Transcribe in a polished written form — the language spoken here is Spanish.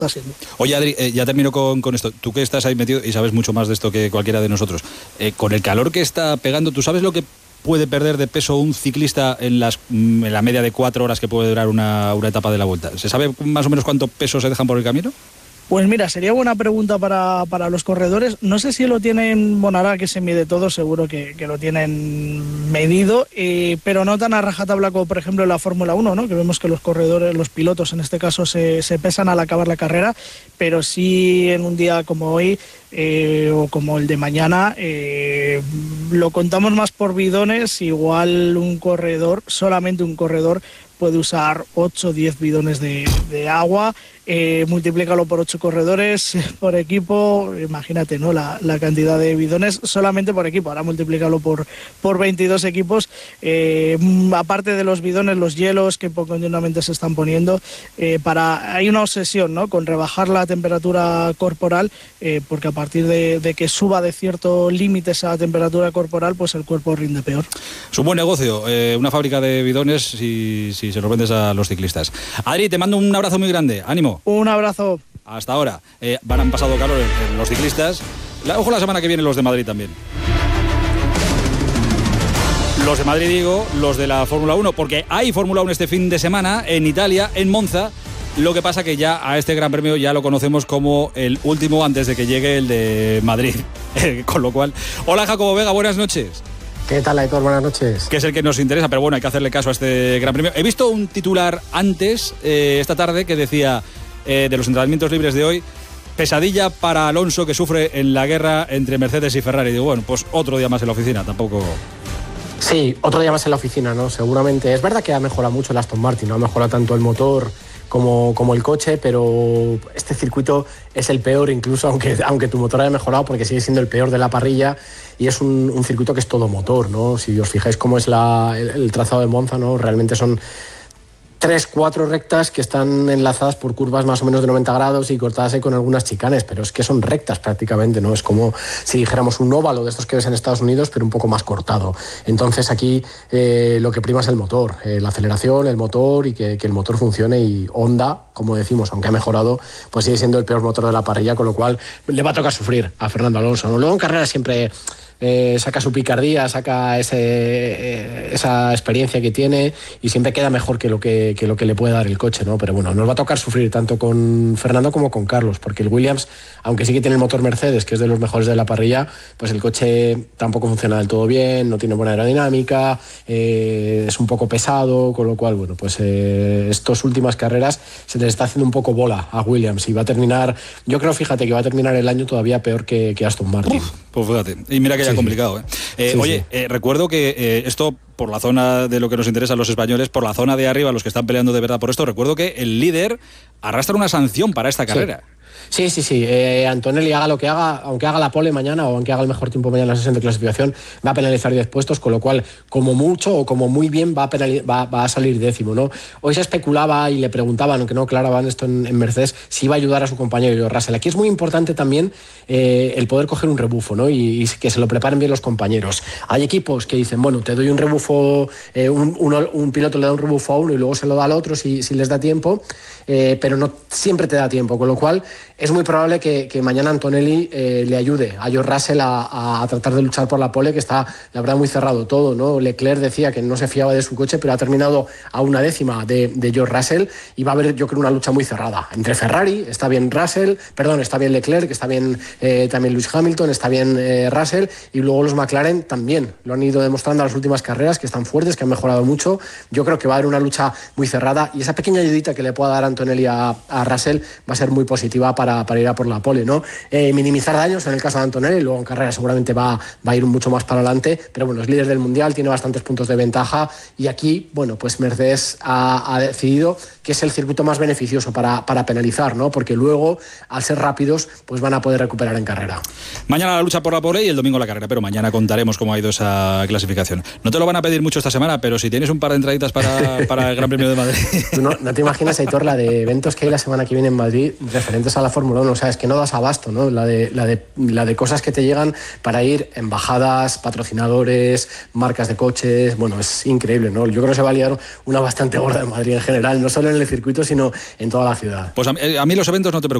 está siendo. Oye, Adri, ya termino con esto. Tú que estás ahí metido y sabes mucho más de esto que cualquiera de nosotros. Con el calor que está pegando, ¿tú sabes lo que puede perder de peso un ciclista en la media de 4 horas que puede durar una etapa de la Vuelta? ¿Se sabe más o menos cuánto peso se dejan por el camino? Pues mira, sería buena pregunta para los corredores. No sé si lo tienen, bueno, ahora que se mide todo, seguro que lo tienen medido, pero no tan a rajatabla como, por ejemplo, en la Fórmula 1, ¿no? Que vemos que los corredores, los pilotos en este caso, se pesan al acabar la carrera, pero sí en un día como hoy o como el de mañana, lo contamos más por bidones. Igual solamente un corredor puede usar 8 o 10 bidones de agua, multiplícalo por 8 corredores por equipo, imagínate, ¿no? La cantidad de bidones solamente por equipo, ahora multiplícalo por 22 equipos, aparte de los bidones, los hielos que continuamente se están poniendo, hay una obsesión, ¿no? Con rebajar la temperatura corporal, porque a partir de que suba de cierto límite esa temperatura corporal, pues el cuerpo rinde peor. Es un buen negocio, una fábrica de bidones si se los vendes a los ciclistas. Adri, te mando un abrazo muy grande, ánimo. Un abrazo. Hasta ahora. Han pasado calor los ciclistas. Ojo la semana que viene los de Madrid también. Los de Madrid digo, los de la Fórmula 1, porque hay Fórmula 1 este fin de semana en Italia, en Monza. Lo que pasa que ya a este Gran Premio ya lo conocemos como el último antes de que llegue el de Madrid. Con lo cual, hola Jacobo Vega, buenas noches. ¿Qué tal, Aitor? Buenas noches. Que es el que nos interesa, pero bueno, hay que hacerle caso a este Gran Premio. He visto un titular antes, esta tarde, que decía de los entrenamientos libres de hoy: pesadilla para Alonso, que sufre en la guerra entre Mercedes y Ferrari. Digo, bueno, pues otro día más en la oficina, tampoco... Sí, otro día más en la oficina, ¿no? Seguramente. Es verdad que ha mejorado mucho el Aston Martin, no ha mejorado tanto el motor como el coche, pero este circuito es el peor, incluso aunque tu motor haya mejorado, porque sigue siendo el peor de la parrilla, y es un circuito que es todo motor, ¿no? Si os fijáis cómo es el trazado de Monza, ¿no? Realmente son 3-4 rectas que están enlazadas por curvas más o menos de 90 grados y cortadas ahí con algunas chicanes, pero es que son rectas prácticamente, ¿no? Es como si dijéramos un óvalo de estos que ves en Estados Unidos, pero un poco más cortado. Entonces aquí lo que prima es el motor, la aceleración, el motor, y que el motor funcione. Y Honda, como decimos, aunque ha mejorado, pues sigue siendo el peor motor de la parrilla, con lo cual le va a tocar sufrir a Fernando Alonso, ¿no? Luego en carrera siempre... saca su picardía, saca esa experiencia que tiene, y siempre queda mejor que lo que le puede dar el coche, ¿no? Pero bueno, nos va a tocar sufrir tanto con Fernando como con Carlos, porque el Williams, aunque sí que tiene el motor Mercedes, que es de los mejores de la parrilla, pues el coche tampoco funciona del todo bien, no tiene buena aerodinámica, es un poco pesado, con lo cual, bueno, pues estas últimas carreras se les está haciendo un poco bola a Williams, y va a terminar, yo creo, fíjate, que va a terminar el año todavía peor que Aston Martin. Pues fíjate, y mira que ya complicado, ¿eh? Oye, recuerdo que esto, por la zona de lo que nos interesa a los españoles, por la zona de arriba, los que están peleando de verdad por esto, recuerdo que el líder arrastra una sanción para esta carrera. Sí. Antonelli, haga lo que haga, aunque haga la pole mañana o aunque haga el mejor tiempo mañana en la sesión de clasificación, va a penalizar 10 puestos, con lo cual, como mucho o como muy bien, va a salir décimo, ¿no? Hoy se especulaba y le preguntaban, aunque no aclaraban esto en Mercedes, si iba a ayudar a su compañero George Russell. Aquí es muy importante también el poder coger un rebufo, ¿no? Y que se lo preparen bien los compañeros. Hay equipos que dicen, bueno, te doy un rebufo, un piloto le da un rebufo a uno y luego se lo da al otro si les da tiempo, pero no siempre te da tiempo, con lo cual es muy probable que mañana Antonelli le ayude a George Russell a tratar de luchar por la pole, que está, la verdad, muy cerrado todo, ¿no? Leclerc decía que no se fiaba de su coche, pero ha terminado a una décima de George Russell, y va a haber, yo creo, una lucha muy cerrada entre Ferrari, está bien Leclerc, está bien también Lewis Hamilton, está bien Russell, y luego los McLaren también lo han ido demostrando en las últimas carreras, que están fuertes, que han mejorado mucho. Yo creo que va a haber una lucha muy cerrada, y esa pequeña ayudita que le pueda dar Antonelli a Russell va a ser muy positiva para ir a por la pole, ¿no? Minimizar daños en el caso de Antonelli, luego en carrera seguramente va a ir mucho más para adelante, pero bueno, es líder del mundial, tiene bastantes puntos de ventaja, y aquí, bueno, pues Mercedes ha decidido que es el circuito más beneficioso para penalizar, ¿no? Porque luego, al ser rápidos, pues van a poder recuperar en carrera. Mañana la lucha por la pole y el domingo la carrera, pero mañana contaremos cómo ha ido esa clasificación. No te lo van a pedir mucho esta semana, pero si tienes un par de entraditas para el Gran Premio de Madrid. No te imaginas, Aitor, la de eventos que hay la semana que viene en Madrid referentes está la Fórmula 1, o sea, es que no das abasto, ¿no? La de cosas que te llegan para ir, embajadas, patrocinadores, marcas de coches, bueno, es increíble, ¿no? Yo creo que se va a liar una bastante gorda en Madrid en general, no solo en el circuito, sino en toda la ciudad. Pues a mí los eventos no te preocupan.